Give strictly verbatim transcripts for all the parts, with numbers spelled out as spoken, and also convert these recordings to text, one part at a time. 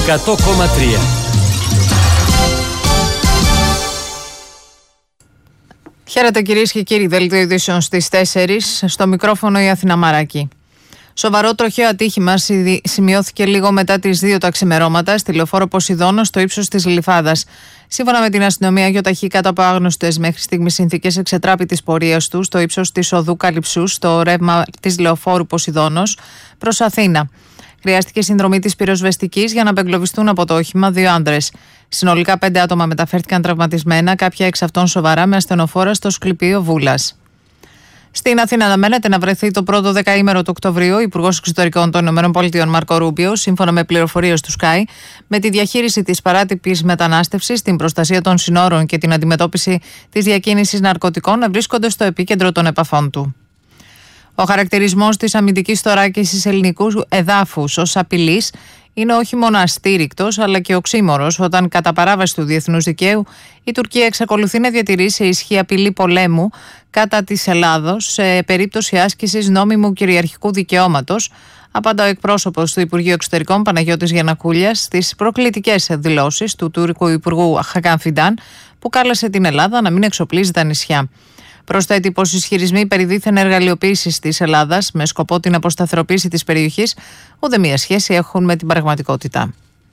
εκατό κόμμα τρία. Χαίρετε κυρίες και κύριοι, δελτίο ειδήσεων στις τέσσερις, στο μικρόφωνο η Αθηνά Μαράκη. Σοβαρό τροχαίο ατύχημα σημειώθηκε λίγο μετά τις δύο τα ξημερώματα στη λεωφόρο Ποσειδώνα στο ύψος της Γλυφάδας. Σύμφωνα με την αστυνομία, γιοταχή κάτω από άγνωστες μέχρι στιγμής συνθήκες εξετράπη της πορείας του στο ύψος της οδού Καλυψούς, στο ρεύμα της λεωφόρου Ποσειδώνος προς Αθήνα. Χρειάστηκε συνδρομή της πυροσβεστικής για να απεγκλωβιστούν από το όχημα δύο άντρες. Συνολικά πέντε άτομα μεταφέρθηκαν τραυματισμένα, κάποια εξ αυτών σοβαρά, με ασθενοφόρα στο Σκληπείο Βούλας. Στην Αθήνα αναμένεται να βρεθεί το πρώτο δεκαήμερο του Οκτωβρίου ο Υπουργός Εξωτερικών των ΗΠΑ Μάρκο Ρούμπιο, σύμφωνα με πληροφορίες του Sky, με τη διαχείριση της παράτυπης μετανάστευσης, την προστασία των συνόρων και την αντιμετώπιση της διακίνησης ναρκωτικών να βρίσκονται στο επίκεντρο των επαφών του. Ο χαρακτηρισμός της αμυντικής θωράκισης ελληνικού εδάφους ως απειλής είναι όχι μόνο αστήρικτος αλλά και οξύμορος όταν κατά παράβαση του διεθνούς δικαίου η Τουρκία εξακολουθεί να διατηρεί σε ισχύ απειλή πολέμου κατά της Ελλάδος σε περίπτωση άσκησης νόμιμου κυριαρχικού δικαιώματος, απαντά ο εκπρόσωπος του Υπουργείου Εξωτερικών Παναγιώτης Γιαννακούλιας στις προκλητικές δηλώσεις του Τούρκου Υπουργού Χακάν Φιντάν, που κάλεσε την Ελλάδα να μην εξοπλίζει τα νησιά. Προσθέτει πως οι ισχυρισμοί περί δίθεν εργαλειοποίησης της Ελλάδας με σκοπό την αποσταθεροποίηση της περιοχής ούτε μία σχέση έχουν με την πραγματικότητα.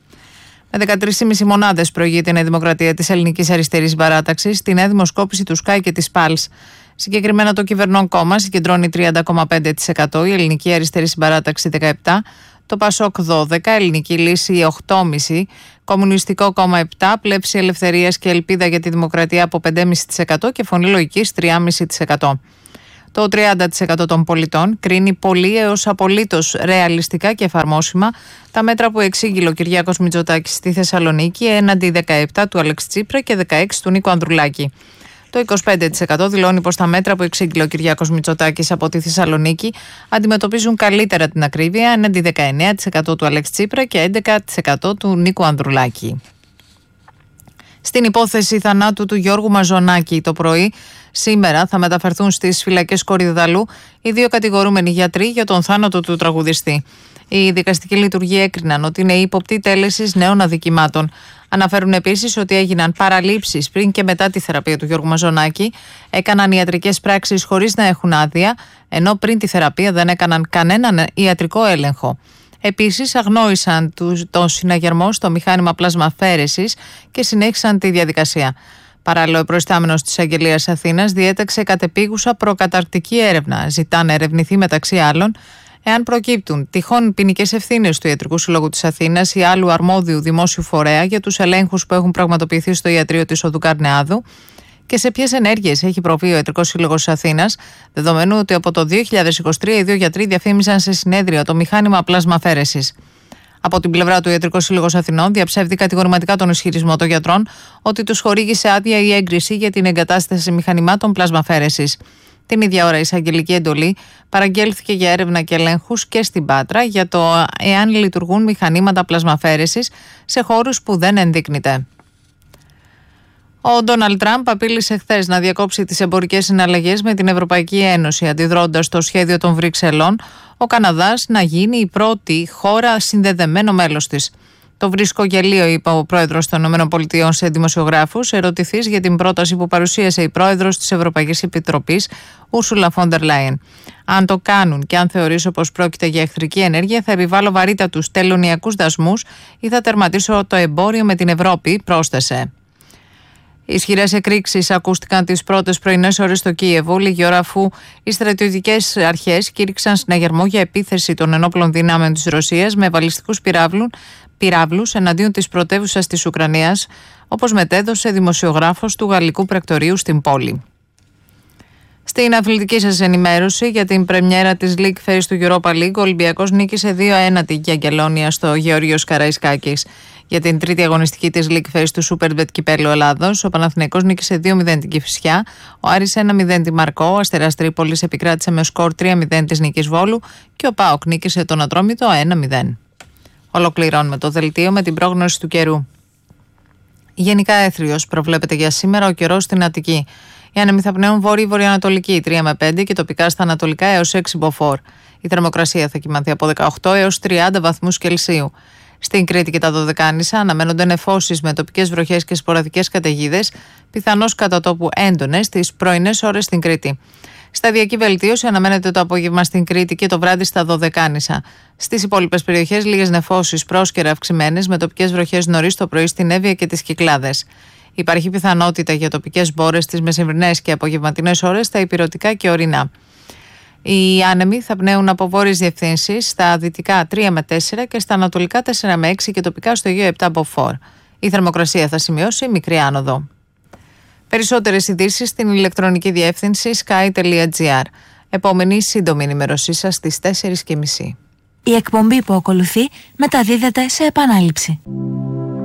Με δεκατρείς κόμμα πέντε μονάδες προηγείται η Νέα Δημοκρατία της Ελληνικής Αριστερής Παράταξης στη νέα δημοσκόπηση του Sky και της Πάλς. Συγκεκριμένα το κυβερνών κόμμα συγκεντρώνει τριάντα κόμμα πέντε τοις εκατό, η Ελληνική Αριστερή Συμπαράταξη δεκαεπτά τοις εκατό, το Πασόκ δώδεκα τοις εκατό, Ελληνική Λύση οκτώ κόμμα πέντε τοις εκατό, Κομμουνιστικό Κόμμα επτά τοις εκατό, Πλεύση Ελευθερίας και Ελπίδα για τη Δημοκρατία από πέντε κόμμα πέντε τοις εκατό και Φωνή Λογικής τρία κόμμα πέντε τοις εκατό. Το τριάντα τοις εκατό των πολιτών κρίνει πολύ έως απολύτως ρεαλιστικά και εφαρμόσιμα τα μέτρα που εξήγηλε ο Κυριάκος Μητσοτάκης στη Θεσσαλονίκη έναντι δεκαεπτά του Αλέξη Τσίπρα και δεκαέξι του Νίκου Ανδρουλάκη. Το είκοσι πέντε τοις εκατό δηλώνει πως τα μέτρα που εξήγηλε ο Κυριάκος Μητσοτάκης από τη Θεσσαλονίκη αντιμετωπίζουν καλύτερα την ακρίβεια έναντι δεκαεννέα τοις εκατό του Αλέξη Τσίπρα και έντεκα τοις εκατό του Νίκου Ανδρουλάκη. Στην υπόθεση θανάτου του Γιώργου Μαζονάκη το πρωί, σήμερα θα μεταφερθούν στις φυλακές Κορυδαλού οι δύο κατηγορούμενοι γιατροί για τον θάνατο του τραγουδιστή. Οι δικαστικοί λειτουργοί έκριναν ότι είναι ύποπτοι τέλεσης νέων αδικημάτων. Αναφέρουν επίσης ότι έγιναν παραλήψεις πριν και μετά τη θεραπεία του Γιώργου Μαζονάκη, έκαναν ιατρικές πράξεις χωρίς να έχουν άδεια, ενώ πριν τη θεραπεία δεν έκαναν κανέναν ιατρικό έλεγχο. Επίσης, αγνόησαν τον συναγερμό στο μηχάνημα πλασμαφέρεσης και συνέχισαν τη διαδικασία. Παράλληλα, ο προϊστάμενος της Αγγελίας Αθήνας διέταξε κατεπίγουσα προκαταρκτική έρευνα. Ζητά να ερευνηθεί μεταξύ άλλων εάν προκύπτουν τυχόν ποινικές ευθύνες του Ιατρικού Συλλόγου της Αθήνας ή άλλου αρμόδιου δημόσιου φορέα για τους ελέγχους που έχουν πραγματοποιηθεί στο ιατρείο της Οδού Καρνεάδου και σε ποιες ενέργειες έχει προβεί ο Ιατρικός Σύλλογος της Αθήνας, δεδομένου ότι από το δύο χιλιάδες είκοσι τρία οι δύο γιατροί διαφήμισαν σε συνέδριο το μηχάνημα πλασμαφέρεσης. Από την πλευρά του Ιατρικός Σύλλογος Αθηνών διαψεύδει κατηγορηματικά τον ισχυρισμό των γιατρών ότι τους χορήγησε άδεια ή έγκριση για την εγκατάσταση μηχανημάτων πλασμαφέρεσης. Την ίδια ώρα η εισαγγελική εντολή παραγγέλθηκε για έρευνα και ελέγχους και στην Πάτρα για το εάν λειτουργούν μηχανήματα πλασμαφέρεσης σε χώρους που δεν ενδείκνυται. Ο Ντόναλντ Τραμπ απείλησε χθες να διακόψει τις εμπορικές συναλλαγές με την Ευρωπαϊκή Ένωση, αντιδρώντας στο σχέδιο των Βρυξελών ο Καναδάς να γίνει η πρώτη χώρα συνδεδεμένο μέλος της. Το βρίσκω γελίο, είπε ο πρόεδρος των ΗΠΑ σε δημοσιογράφους, ερωτηθείς για την πρόταση που παρουσίασε η πρόεδρος της Ευρωπαϊκής Επιτροπής, Ούρσουλα φον ντερ Λάιεν. Αν το κάνουν και αν θεωρήσω πως πρόκειται για εχθρική ενέργεια, θα επιβάλλω βαρύτατους τελωνειακούς δασμούς ή θα τερματίσω το εμπόριο με την Ευρώπη, πρόσθεσε. Ισχυρές εκρήξεις ακούστηκαν τις πρώτες πρωινές ώρες στο Κίεβο, λίγη ώρα αφού οι στρατιωτικές αρχές κήρυξαν συναγερμό για επίθεση των ενόπλων δυνάμεων της Ρωσίας με βαλιστικούς πυράβλους εναντίον της πρωτεύουσας της Ουκρανίας, όπως μετέδωσε δημοσιογράφος του Γαλλικού Πρακτορείου στην πόλη. Στην αθλητική σας ενημέρωση για την πρεμιέρα της League Phase του Europa League, ο Ολυμπιακός νίκησε δύο ένα την Αγγελόνια στο Γεώργιος Καραϊσκάκης. Για την τρίτη αγωνιστική της League Phase του Superbet Κυπέλλου Ελλάδος, ο Παναθηναϊκός νίκησε δύο μηδέν την Κηφισιά, ο Άρης ένα μηδέν τη Μαρκό, ο Αστέρας Τρίπολης επικράτησε με σκορ τρία μηδέν της Νίκης Βόλου και ο ΠΑΟΚ νίκησε τον Ατρόμητο ένα μηδέν. Ολοκληρώνουμε το δελτίο με την πρόγνωση του καιρού. Γενικά έθριος προβλέπεται για σήμερα ο καιρός στην Αττική. Οι άνεμοι θα πνέουν βόρειο-βορειοανατολική τρία με πέντε και τοπικά στα ανατολικά έως έξι μποφόρ. Η θερμοκρασία θα κοιμανθεί από δεκαοκτώ έως τριάντα βαθμούς Κελσίου. Στην Κρήτη και τα Δωδεκάνησα αναμένονται νεφώσεις με τοπικές βροχές και σποραδικές καταιγίδες, πιθανώς κατά τόπου έντονες τις πρωινές ώρες στην Κρήτη. Σταδιακή βελτίωση αναμένεται το απόγευμα στην Κρήτη και το βράδυ στα Δωδεκάνησα. Στις υπόλοιπες περιοχές λίγες νεφώσεις πρόσκαιρα αυξημένες με τοπικές βροχές νωρίς το πρωί στην Εύβοια και τις Κυκλάδες. Υπάρχει πιθανότητα για τοπικές μπόρες στις μεσημβρινές και απογευματινές ώρες στα ηπειρωτικά και ορεινά. Οι άνεμοι θα πνέουν από βόρειες διευθύνσεις στα δυτικά τρία με τέσσερα και στα ανατολικά τέσσερα με έξι και τοπικά στο Αιγαίο επτά μποφόρ. Η θερμοκρασία θα σημειώσει μικρή άνοδο. Περισσότερες ειδήσεις στην ηλεκτρονική διεύθυνση sky τελεία gr. Επόμενη σύντομη ενημέρωσή σας στις τέσσερις και μισή. Η εκπομπή που ακολουθεί μεταδίδεται σε επανάληψη.